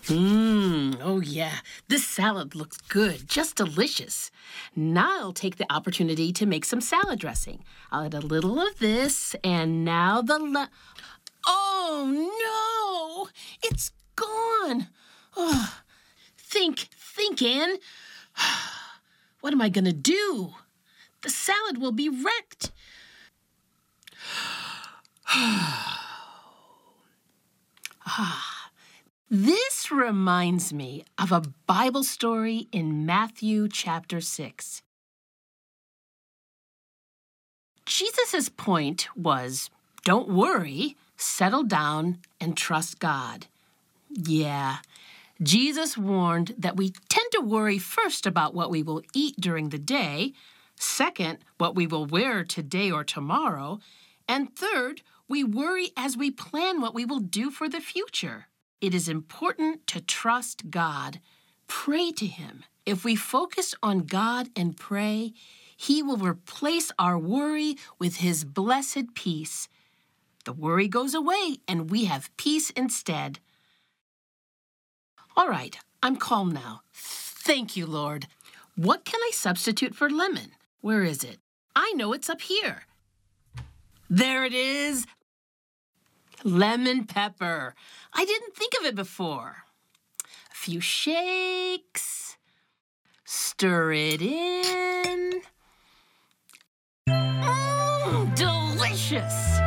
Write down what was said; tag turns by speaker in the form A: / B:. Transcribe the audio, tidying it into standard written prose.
A: Oh yeah, this salad looks good, just delicious. Now I'll take the opportunity to make some salad dressing. I'll add a little of this, and now oh no! It's gone! Oh, think, Anne. What am I gonna do? The salad will be wrecked. This reminds me of a Bible story in Matthew chapter 6. Jesus' point was, don't worry, settle down and trust God. Yeah, Jesus warned that we tend to worry first about what we will eat during the day, second, what we will wear today or tomorrow, and third, we worry as we plan what we will do for the future. It is important to trust God. Pray to Him. If we focus on God and pray, He will replace our worry with His blessed peace. The worry goes away and we have peace instead. All right, I'm calm now. Thank you, Lord. What can I substitute for lemon? Where is it? I know it's up here. There it is. Lemon pepper. I didn't think of it before. A few shakes. Stir it in. Delicious!